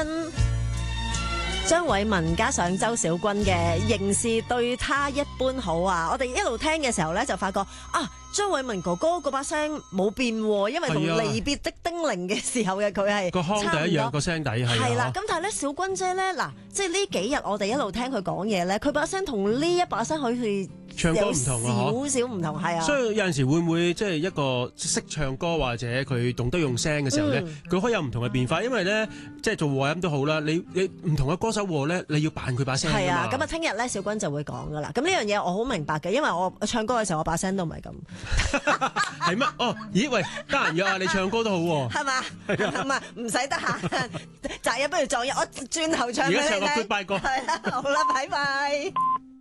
身。張偉文加上周小君嘅仍是對他一般好啊！我哋一路聽嘅時候咧，就發覺啊，張偉文哥哥嗰把聲冇變喎，因為同離別的叮嚀嘅時候嘅佢係個腔底一樣，個聲底係啦。咁但係咧，小君姐咧嗱，即係呢幾日我哋一路聽佢講嘢咧，佢把聲同呢一把聲好似唱歌唔同啊， 少少唔同係啊。 所以有陣時會唔會即係一個識唱歌或者佢懂得用聲嘅時候咧，佢可以有唔同嘅變化，因為咧即係做和音都好啦，你唔同嘅歌手和咧，你要扮佢把聲㗎嘛。係啊， 咁啊，聽日咧小君就會講噶啦。咁呢樣嘢我好明白嘅，因為我唱歌嘅時候我把聲都唔係咁。 係乜？哦，咦喂，得閒約下你唱歌都好喎。 係嘛？係嘛？唔使得閒，擇日不如撞日，我轉頭唱俾你聽。 而家唱個 Goodbye 歌。 係啦，好啦，拜拜。